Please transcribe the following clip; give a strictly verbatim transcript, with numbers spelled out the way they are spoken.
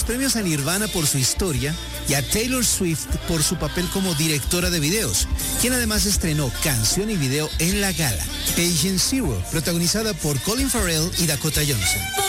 premios a Nirvana por su historia y a Taylor Swift por su papel como directora de videos, quien además estrenó canción y video en la gala, Patient Zero, protagonizada por Colin Farrell y Dakota Johnson.